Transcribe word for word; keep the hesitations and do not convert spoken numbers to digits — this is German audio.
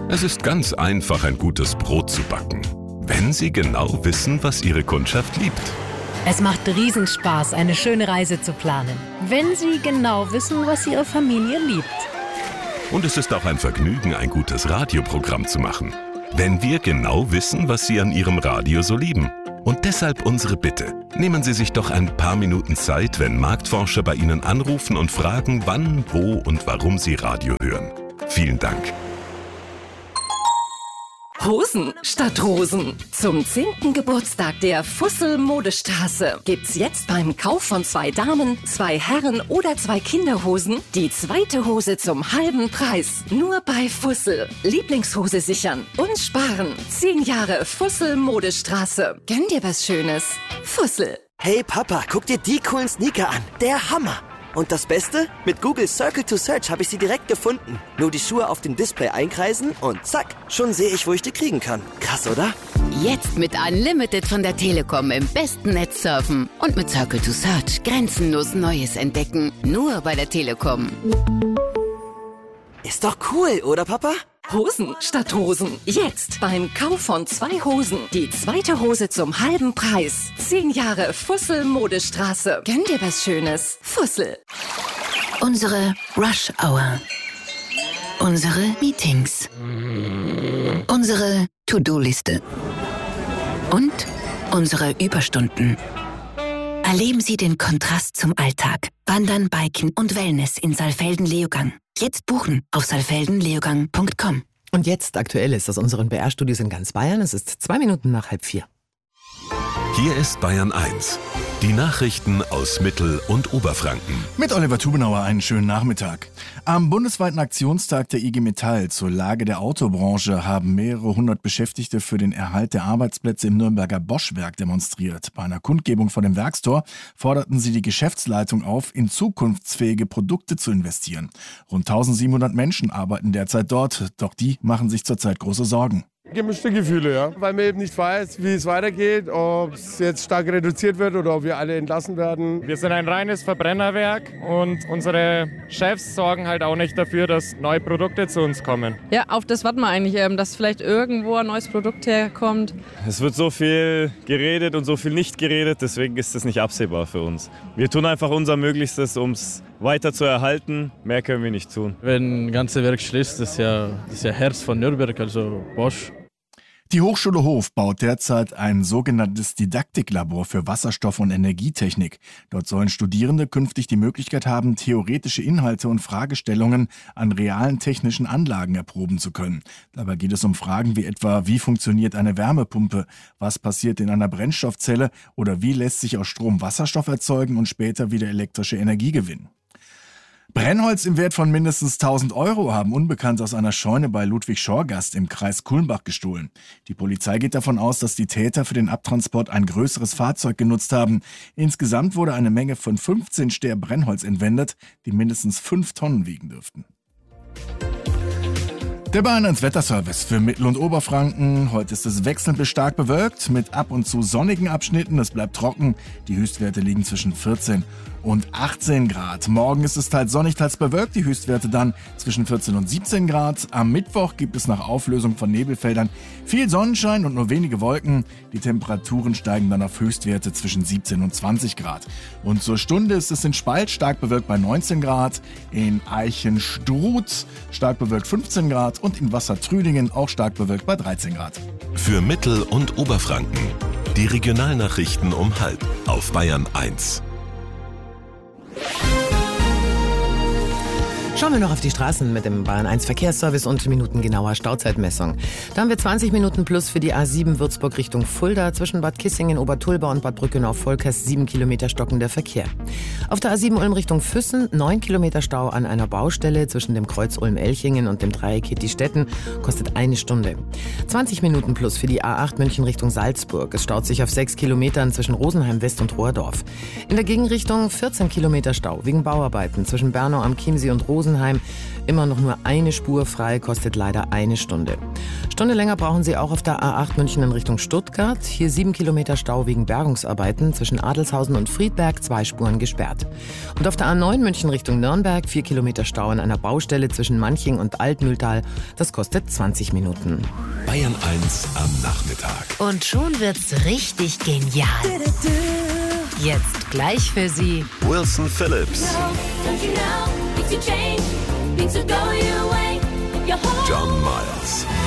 Es ist ganz einfach, ein gutes Brot zu backen, wenn Sie genau wissen, was Ihre Kundschaft liebt. Es macht Riesenspaß, eine schöne Reise zu planen, wenn Sie genau wissen, was Ihre Familie liebt. Und es ist auch ein Vergnügen, ein gutes Radioprogramm zu machen, wenn wir genau wissen, was Sie an Ihrem Radio so lieben. Und deshalb unsere Bitte. Nehmen Sie sich doch ein paar Minuten Zeit, wenn Marktforscher bei Ihnen anrufen und fragen, wann, wo und warum Sie Radio hören. Vielen Dank. Hosen statt Rosen. Zum zehnten Geburtstag der Fussel Modestraße gibt's jetzt beim Kauf von zwei Damen, zwei Herren oder zwei Kinderhosen die zweite Hose zum halben Preis. Nur bei Fussel. Lieblingshose sichern und sparen. Zehn Jahre Fussel Modestraße. Gönn dir was Schönes. Fussel. Hey Papa, guck dir die coolen Sneaker an. Der Hammer. Und das Beste? Mit Google Circle to Search habe ich sie direkt gefunden. Nur die Schuhe auf dem Display einkreisen und zack, schon sehe ich, wo ich die kriegen kann. Krass, oder? Jetzt mit Unlimited von der Telekom im besten Netz surfen. Und mit Circle to Search grenzenlos Neues entdecken. Nur bei der Telekom. Ist doch cool, oder Papa? Hosen statt Hosen. Jetzt beim Kauf von zwei Hosen die zweite Hose zum halben Preis. Zehn Jahre Fussel Modestraße. Gönn dir was Schönes. Fussel. Unsere Rush Hour. Unsere Meetings. Unsere To-Do-Liste. Und unsere Überstunden. Erleben Sie den Kontrast zum Alltag. Wandern, Biken und Wellness in Saalfelden-Leogang. Jetzt buchen auf saalfelden leogang punkt com. Und jetzt Aktuelles aus unseren B R-Studios in ganz Bayern. Es ist zwei Minuten nach halb vier. Hier ist Bayern eins. Die Nachrichten aus Mittel- und Oberfranken. Mit Oliver Tubenauer einen schönen Nachmittag. Am bundesweiten Aktionstag der I G Metall zur Lage der Autobranche haben mehrere hundert Beschäftigte für den Erhalt der Arbeitsplätze im Nürnberger Bosch-Werk demonstriert. Bei einer Kundgebung vor dem Werkstor forderten sie die Geschäftsleitung auf, in zukunftsfähige Produkte zu investieren. Rund eintausendsiebenhundert Menschen arbeiten derzeit dort, doch die machen sich zurzeit große Sorgen. Gemischte Gefühle, ja. Weil man eben nicht weiß, wie es weitergeht, ob es jetzt stark reduziert wird oder ob wir alle entlassen werden. Wir sind ein reines Verbrennerwerk und unsere Chefs sorgen halt auch nicht dafür, dass neue Produkte zu uns kommen. Ja, auf das warten wir eigentlich, dass vielleicht irgendwo ein neues Produkt herkommt. Es wird so viel geredet und so viel nicht geredet, deswegen ist es nicht absehbar für uns. Wir tun einfach unser Möglichstes, um es weiter zu erhalten. Mehr können wir nicht tun. Wenn ein ganzes Werk schließt, das ist ja das ist ja Herz von Nürnberg, also Bosch. Die Hochschule Hof baut derzeit ein sogenanntes Didaktiklabor für Wasserstoff- und Energietechnik. Dort sollen Studierende künftig die Möglichkeit haben, theoretische Inhalte und Fragestellungen an realen technischen Anlagen erproben zu können. Dabei geht es um Fragen wie etwa, wie funktioniert eine Wärmepumpe, was passiert in einer Brennstoffzelle oder wie lässt sich aus Strom Wasserstoff erzeugen und später wieder elektrische Energie gewinnen. Brennholz im Wert von mindestens tausend Euro haben Unbekannte aus einer Scheune bei Ludwig-Schorgast im Kreis Kulmbach gestohlen. Die Polizei geht davon aus, dass die Täter für den Abtransport ein größeres Fahrzeug genutzt haben. Insgesamt wurde eine Menge von fünfzehn Ster Brennholz entwendet, die mindestens fünf Tonnen wiegen dürften. Der Bayern eins Wetterservice für Mittel- und Oberfranken. Heute ist es wechselnd bis stark bewölkt mit ab und zu sonnigen Abschnitten. Es bleibt trocken. Die Höchstwerte liegen zwischen vierzehn und achtzehn Grad. Morgen ist es teils sonnig, teils bewölkt. Die Höchstwerte dann zwischen vierzehn und siebzehn Grad. Am Mittwoch gibt es nach Auflösung von Nebelfeldern viel Sonnenschein und nur wenige Wolken. Die Temperaturen steigen dann auf Höchstwerte zwischen siebzehn und zwanzig Grad. Und zur Stunde ist es in Spalt stark bewölkt bei neunzehn Grad. In Eichenstruth stark bewölkt fünfzehn Grad. Und in Wassertrüdingen auch stark bewölkt bei dreizehn Grad. Für Mittel- und Oberfranken. Die Regionalnachrichten um halb auf Bayern eins. Schauen wir noch auf die Straßen mit dem Bayern eins Verkehrsservice und minutengenauer Stauzeitmessung. Da haben wir zwanzig Minuten plus für die A sieben Würzburg Richtung Fulda, zwischen Bad Kissingen, Obertulba und Bad Brückenau-Volkers sieben Kilometer stockender Verkehr. Auf der A sieben Ulm Richtung Füssen neun Kilometer Stau an einer Baustelle zwischen dem Kreuz Ulm-Elchingen und dem Dreieck Hittistetten, kostet eine Stunde. zwanzig Minuten plus für die A acht München Richtung Salzburg. Es staut sich auf sechs Kilometern zwischen Rosenheim West und Rohrdorf. In der Gegenrichtung vierzehn Kilometer Stau wegen Bauarbeiten zwischen Bernau am Chiemsee und Rosen Rosenheim. Immer noch nur eine Spur frei, kostet leider eine Stunde. Stunde länger brauchen Sie auch auf der A acht München in Richtung Stuttgart. Hier sieben Kilometer Stau wegen Bergungsarbeiten. Zwischen Adelshausen und Friedberg zwei Spuren gesperrt. Und auf der A neun München Richtung Nürnberg vier Kilometer Stau an einer Baustelle zwischen Manching und Altmühltal. Das kostet zwanzig Minuten. Bayern eins am Nachmittag. Und schon wird's richtig genial. Jetzt gleich für Sie Wilson Phillips. John Miles.